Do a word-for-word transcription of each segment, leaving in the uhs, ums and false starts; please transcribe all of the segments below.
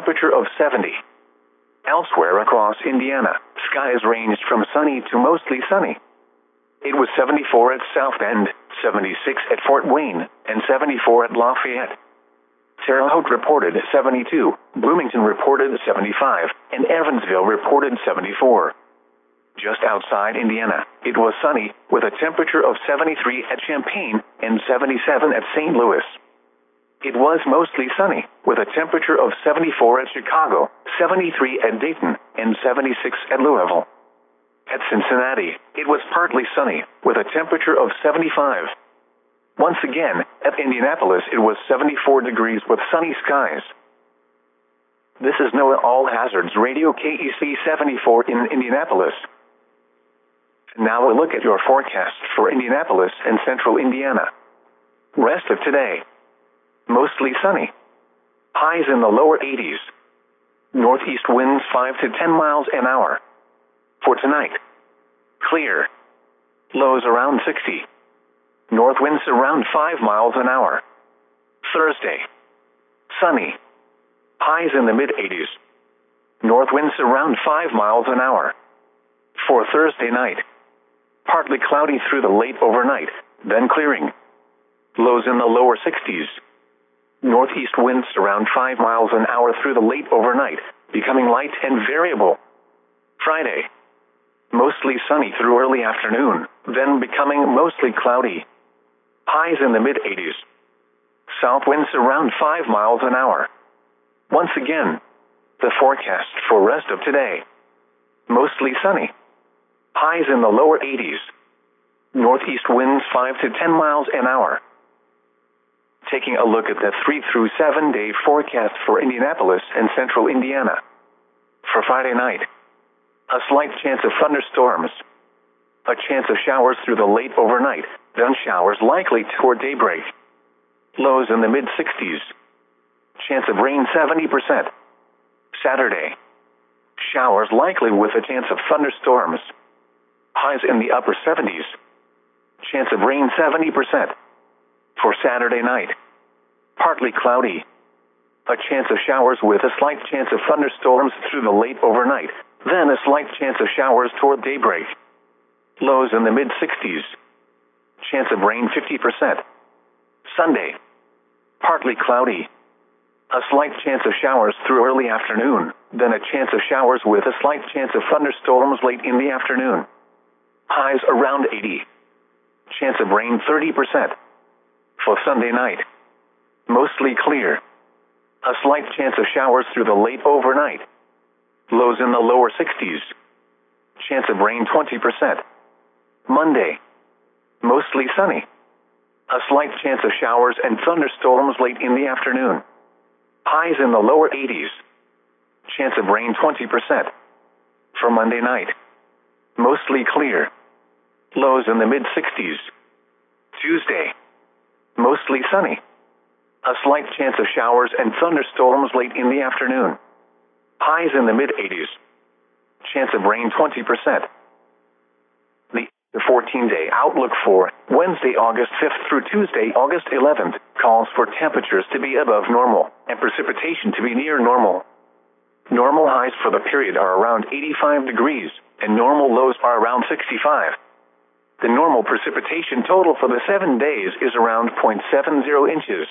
temperature of seventy. Elsewhere across Indiana, skies ranged from sunny to mostly sunny. It was seventy-four at South Bend, seventy-six at Fort Wayne, and seventy-four at Lafayette. Terre Haute reported seventy-two, Bloomington reported seventy-five, and Evansville reported seventy-four. Just outside Indiana, it was sunny, with a temperature of seventy-three at Champaign and seventy-seven at Saint Louis. It was mostly sunny, with a temperature of seventy-four at Chicago, seventy-three at Dayton, and seventy-six at Louisville. At Cincinnati, it was partly sunny, with a temperature of seventy-five. Once again, at Indianapolis it was seventy-four degrees with sunny skies. This is NOAA All Hazards Radio K E C seventy-four in Indianapolis. Now a look at your forecast for Indianapolis and central Indiana. Rest of today. Mostly sunny. Highs in the lower eighties. Northeast winds five to ten miles an hour. For tonight. Clear. Lows around sixty. North winds around five miles an hour. Thursday. Sunny. Highs in the mid eighties. North winds around five miles an hour. For Thursday night. Partly cloudy through the late overnight, then clearing. Lows in the lower sixties. Northeast winds around five miles an hour through the late overnight, becoming light and variable. Friday. Mostly sunny through early afternoon, then becoming mostly cloudy. Highs in the mid eighties. South winds around five miles an hour. Once again, the forecast for rest of today. Mostly sunny. Highs in the lower eighties. Northeast winds five to ten miles an hour. Taking a look at the three through seven day forecast for Indianapolis and central Indiana. For Friday night, a slight chance of thunderstorms. A chance of showers through the late overnight, then showers likely toward daybreak. Lows in the mid sixties. Chance of rain seventy percent. Saturday. Showers likely with a chance of thunderstorms. Highs in the upper seventies. Chance of rain seventy percent. For Saturday night. Partly cloudy. A chance of showers with a slight chance of thunderstorms through the late overnight, then a slight chance of showers toward daybreak. Lows in the mid sixties. Chance of rain fifty percent. Sunday. Partly cloudy. A slight chance of showers through early afternoon, then a chance of showers with a slight chance of thunderstorms late in the afternoon. Highs around eighty. Chance of rain thirty percent. For Sunday night. Mostly clear. A slight chance of showers through the late overnight. Lows in the lower sixties. Chance of rain twenty percent. Monday. Mostly sunny. A slight chance of showers and thunderstorms late in the afternoon. Highs in the lower eighties. Chance of rain twenty percent. For Monday night. Mostly clear. Lows in the mid sixties. Tuesday. Mostly sunny. A slight chance of showers and thunderstorms late in the afternoon. Highs in the mid eighties. Chance of rain twenty percent. The fourteen day outlook for Wednesday, August fifth through Tuesday, August eleventh, calls for temperatures to be above normal and precipitation to be near normal. Normal highs for the period are around eighty-five degrees, and normal lows are around sixty-five. The normal precipitation total for the seven days is around zero point seven zero inches.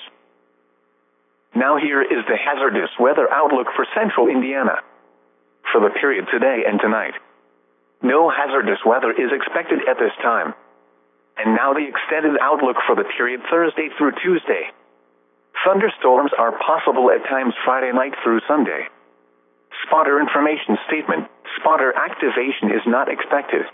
Now here is the hazardous weather outlook for central Indiana. For the period today and tonight. No hazardous weather is expected at this time. And now the extended outlook for the period Thursday through Tuesday. Thunderstorms are possible at times Friday night through Sunday. Spotter information statement, spotter activation is not expected.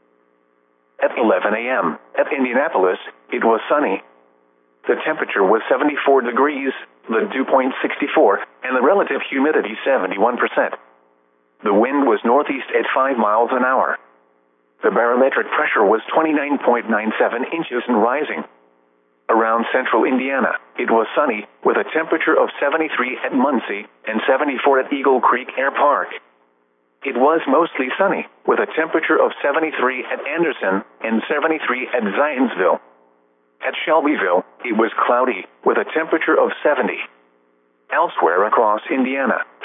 At eleven a m, at Indianapolis, it was sunny. The temperature was seventy-four degrees, the dew point sixty-four, and the relative humidity seventy-one percent. The wind was northeast at five miles an hour. The barometric pressure was twenty-nine point nine seven inches and rising. Around central Indiana, it was sunny, with a temperature of seventy-three at Muncie and seventy-four at Eagle Creek Air Park. It was mostly sunny, with a temperature of seventy-three at Anderson and seventy-three at Zionsville. At Shelbyville, it was cloudy, with a temperature of seventy. Elsewhere across Indiana,